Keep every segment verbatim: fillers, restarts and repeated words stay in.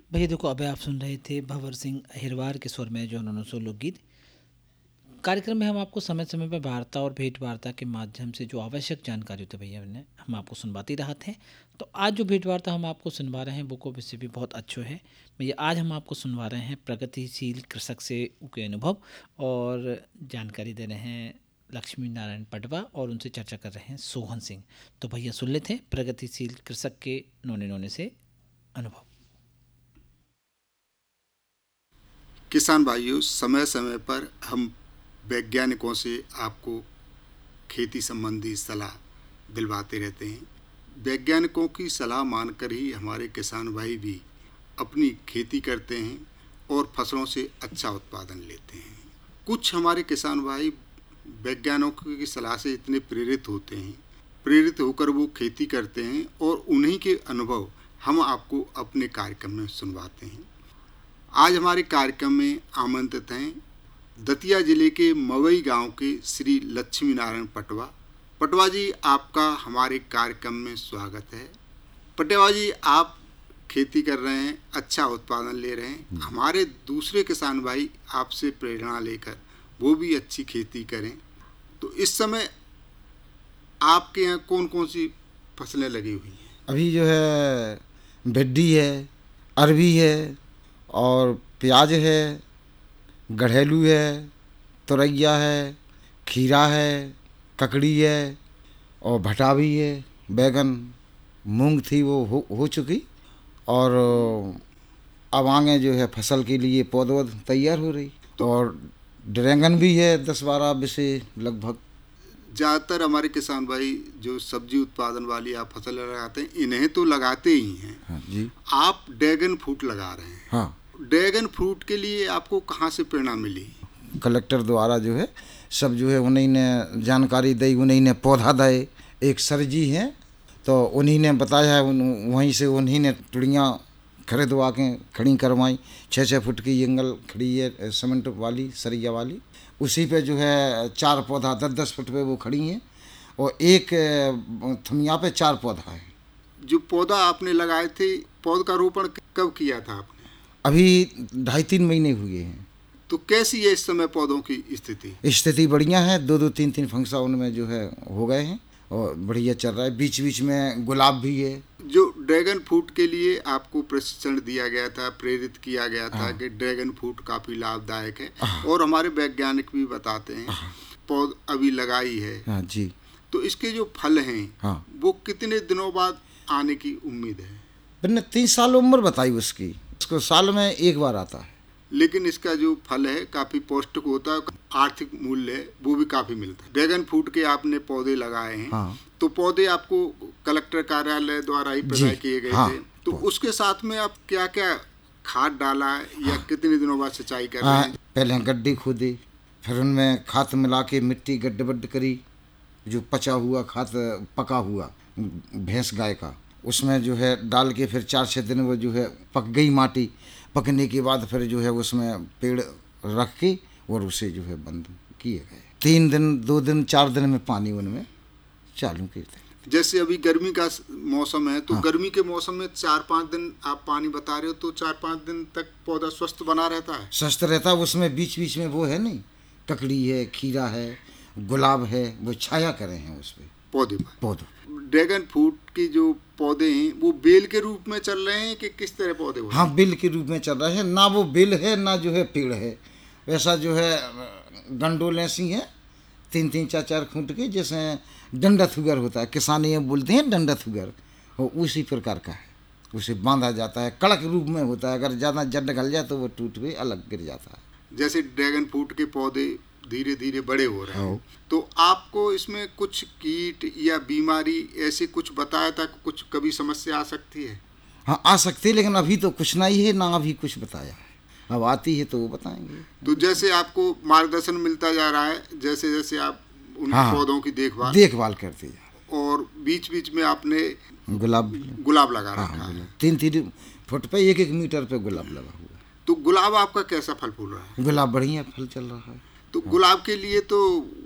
भैया देखो, अभी आप सुन रहे थे भंवर सिंह अहिरवार के स्वर में जो उन्होंने सो लोकगीत। कार्यक्रम में हम आपको समय समय पर वार्ता और भेंट वार्ता के माध्यम से जो आवश्यक जानकारी होती है भैया ने हम आपको सुनवाते रहा थे। तो आज जो भेंट वार्ता हम आपको सुनवा रहे हैं वो को विषय भी बहुत अच्छो है भैया। आज हम आपको सुनवा रहे हैं प्रगतिशील कृषक से उनके अनुभव और जानकारी दे रहे हैं लक्ष्मी नारायण पटवा और उनसे चर्चा कर रहे हैं सोहन सिंह। तो भैया सुन लेते हैं प्रगतिशील कृषक के नोने नोने से अनुभव। किसान भाइयों, समय समय पर हम वैज्ञानिकों से आपको खेती संबंधी सलाह दिलवाते रहते हैं। वैज्ञानिकों की सलाह मानकर ही हमारे किसान भाई भी अपनी खेती करते हैं और फसलों से अच्छा उत्पादन लेते हैं। कुछ हमारे किसान भाई वैज्ञानिकों की सलाह से इतने प्रेरित होते हैं, प्रेरित होकर वो खेती करते हैं और उन्हीं के अनुभव हम आपको अपने कार्यक्रम में सुनवाते हैं। आज हमारे कार्यक्रम में आमंत्रित हैं दतिया जिले के मवई गांव के श्री लक्ष्मी नारायण पटवा। पटवा जी, आपका हमारे कार्यक्रम में स्वागत है। पटवा जी, आप खेती कर रहे हैं, अच्छा उत्पादन ले रहे हैं। हमारे दूसरे किसान भाई आपसे प्रेरणा लेकर वो भी अच्छी खेती करें। तो इस समय आपके यहाँ कौन कौन सी फसलें लगी हुई हैं? अभी जो है भिंडी है, अरबी है और प्याज है, गढ़ेलू है, तुरैया है, खीरा है, ककड़ी है और भटा भी है, बैगन, मूंग थी वो हो, हो चुकी और अब आगे जो है फसल के लिए पौध तैयार हो रही। तो और ड्रैगन भी है दस बारह विषय लगभग। ज़्यादातर हमारे किसान भाई जो सब्जी उत्पादन वाली आप फसल लगाते हैं, इन्हें तो लगाते ही हैं। हाँ जी। आप ड्रैगन फ्रूट लगा रहे हैं। हाँ। ड्रैगन फ्रूट के लिए आपको कहाँ से प्रेरणा मिली? कलेक्टर द्वारा जो है सब जो है उन्हीं ने जानकारी दी, उन्हीं ने पौधा दे। एक सर जी हैं तो उन्हीं ने बताया है, वहीं से उन्हीं ने टुड़ियाँ खरीदवा के खड़ी करवाई। छः छः फुट की एंगल खड़ी है सीमेंट वाली, सरिया वाली, उसी पे जो है चार पौधा दस दस फुट पे वो खड़ी हैं और एक थमिया पे चार पौधा है। जो पौधा आपने लगाए थे, पौध का रोपण कब किया था आपने? अभी ढाई तीन महीने हुए हैं। तो कैसी है इस समय पौधों की स्थिति? स्थिति बढ़िया है, दो दो तीन तीन फंक्सा उनमें जो है हो गए हैं और बढ़िया चल रहा है। बीच बीच में गुलाब भी है। जो ड्रैगन फ्रूट के लिए आपको प्रशिक्षण दिया गया था, प्रेरित किया गया था कि ड्रैगन फ्रूट काफ़ी लाभदायक है और हमारे वैज्ञानिक भी बताते हैं, पौध अभी लगाई है। हाँ जी। तो इसके जो फल हैं हाँ, वो कितने दिनों बाद आने की उम्मीद है? मैंने तीन साल उम्र बताई उसकी, उसको साल में एक बार आता है। लेकिन इसका जो फल है काफ़ी पौष्टिक होता है, आर्थिक मूल्य है वो भी काफ़ी मिलता है। ड्रैगन फ्रूट के आपने पौधे लगाए हैं। हाँ। तो पौधे आपको कलेक्टर कार्यालय द्वारा ही प्रदान किए गए हाँ। थे। तो उसके साथ में आप क्या क्या खाद डाला है या हाँ। कितने दिनों बाद सिंचाई कर रहे हैं? पहले गड्ढे खोदे, फिर उनमें खाद मिला के मिट्टी गड्ढे बड्ढ करी, जो पचा हुआ खाद पका हुआ भैंस गाय का उसमें जो है डाल के फिर चार छः दिन वो जो है पक गई माटी। पकने के बाद फिर जो है उसमें पेड़ रख के और उसे जो है बंद किए गए। तीन दिन दो दिन चार दिन में पानी उनमें चालू किए थे। जैसे अभी गर्मी का मौसम है तो हाँ। गर्मी के मौसम में चार पाँच दिन आप पानी बता रहे हो, तो चार पाँच दिन तक पौधा स्वस्थ बना रहता है? स्वस्थ रहता है। उसमें बीच बीच में वो है नहीं, ककड़ी है, खीरा है, गुलाब है, वो छाया करे हैं उस पर पौधे पर। पौधों। ड्रैगन फ्रूट की जो पौधे हैं वो बेल के रूप में चल रहे हैं कि किस तरह पौधे हो? हाँ, बेल के रूप में चल रहे हैं। ना वो बेल है ना जो है पेड़ है, वैसा जो है डंडोलें सी हैं, तीन तीन चार चार फुट के, जैसे डंडा थुगर होता है, किसान ये बोलते हैं डंडा थुगर, वो उसी प्रकार का है। उसे बांधा जाता है, कड़क रूप में होता है, अगर ज़्यादा जड़ गल जाए तो वो टूट के अलग गिर जाता है। जैसे ड्रैगन फ्रूट के पौधे धीरे धीरे बड़े हो रहे हैं, तो आपको इसमें कुछ कीट या बीमारी ऐसे कुछ बताया था, कुछ कभी समस्या आ सकती है? हाँ, आ सकती है, लेकिन अभी तो कुछ नहीं है, ना अभी कुछ बताया है। अब आती है तो वो बताएंगे। तो जैसे आपको मार्गदर्शन मिलता जा रहा है, जैसे जैसे आप उन हाँ, पौधों की देखभाल देखभाल करते हैं। और बीच बीच में आपने गुलाब गुलाब लगा हाँ, रखा है। तीन तीन फुट पे एक एक मीटर पे गुलाब लगा हुआ है। तो गुलाब आपका कैसा फल फूल रहा है? गुलाब बढ़िया फल चल रहा है। तो गुलाब के लिए तो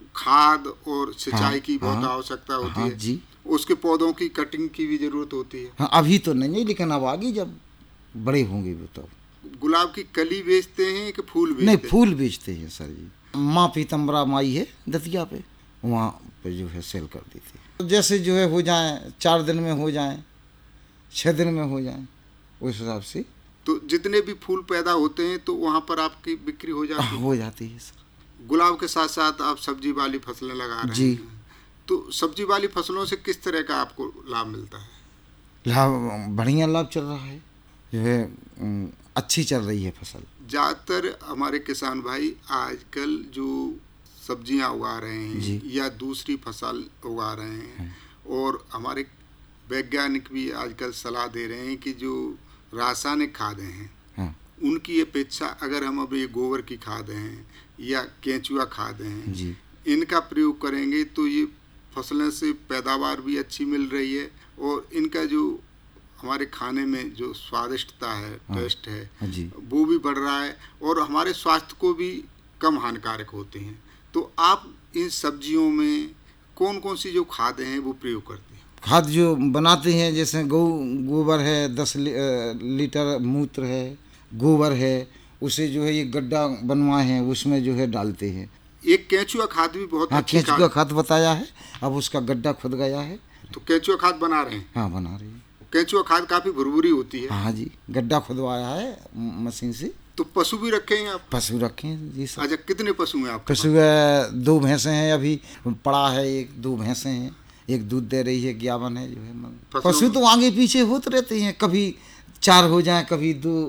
खाद और सिंचाई हाँ, की बहुत हाँ, आवश्यकता होती हाँ, है जी। उसके पौधों की कटिंग की भी जरूरत होती है। हाँ, अभी तो नहीं है, लेकिन अब आगे जब बड़े होंगे वो तब। गुलाब की कली बेचते हैं कि फूल बेचते नहीं, हैं? फूल बेचते हैं सर जी। माँ पीतम्बरा माई है दतिया पे, वहाँ पे जो है सेल कर देते हैं। जैसे जो है हो जाए, चार दिन में हो जाए, छः दिन में हो जाए, उस हिसाब से तो जितने भी फूल पैदा होते हैं तो वहाँ पर आपकी बिक्री हो जाती है? हो जाती है सर। गुलाब के साथ साथ आप सब्जी वाली फसलें लगा रहे जी। हैं, तो सब्जी वाली फसलों से किस तरह का आपको लाभ मिलता है? लाभ, बढ़िया लाभ चल रहा है, जो है अम, अच्छी चल रही है फसल। ज़्यादातर हमारे किसान भाई आजकल जो सब्जियां उगा रहे हैं या दूसरी फसल उगा रहे हैं, और हमारे वैज्ञानिक भी आजकल सलाह दे रहे हैं कि जो रासायनिक खादें हैं, हाँ। उनकी अपेक्षा अगर हम अब ये गोबर की खादें हैं या केंचुआ खादें हैं जी। इनका प्रयोग करेंगे तो ये फसलें से पैदावार भी अच्छी मिल रही है, और इनका जो हमारे खाने में जो स्वादिष्टता है, हाँ। टेस्ट है, हाँ जी। वो भी बढ़ रहा है और हमारे स्वास्थ्य को भी कम हानिकारक होते हैं। तो आप इन सब्जियों में कौन कौन सी जो खादें हैं वो प्रयोग करते हैं? खाद जो बनाते हैं, जैसे गौ गोबर है, दस ली, लीटर मूत्र है, गोबर है, उसे जो है ये गड्ढा बनवाए हैं, उसमें जो है डालते हैं। एक केंचुआ खाद भी बहुत हाँ, अच्छी केंचुआ खाद, खाद बताया है, अब उसका गड्ढा खुद गया है। तो केंचुआ खाद बना रहे हैं? हाँ, बना रही है। केंचुआ खाद काफी भुरभुरी होती है। हाँ जी, गड्ढा खुदवाया है मशीन से। तो पशु भी रखे हैं आप? पशु रखे हैं जी सर। अच्छा, कितने पशु हैं आपके पशु है, दो भैंसे हैं, अभी पड़ा है एक, दो भैंसे हैं, एक दूध दे रही है, ग्यावन है जो है। फसलों पशु तो आगे पीछे होते रहते हैं, कभी चार हो जाए, कभी दो